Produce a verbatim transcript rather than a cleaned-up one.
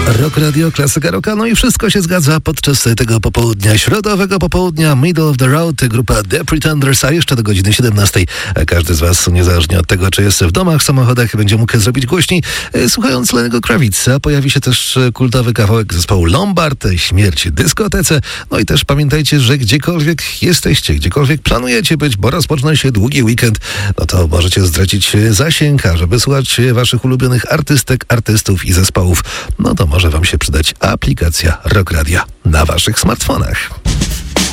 Rock Radio, klasyka rocka, no i wszystko się zgadza podczas tego popołudnia, środowego popołudnia, Middle of the Road, grupa The Pretenders, a jeszcze do godziny siedemnastej każdy z was, niezależnie od tego, czy jest w domach, samochodach, będzie mógł zrobić głośniej, słuchając Lennego Kravitza. Pojawi się też kultowy kawałek zespołu Lombard, Śmierć dyskotece, no i też pamiętajcie, że gdziekolwiek jesteście, gdziekolwiek planujecie być, bo rozpoczyna się długi weekend, no to możecie zdradzić zasięg, a żeby słuchać waszych ulubionych artystek, artystów i zespołów, no to może wam się przydać aplikacja Rock Radia na waszych smartfonach.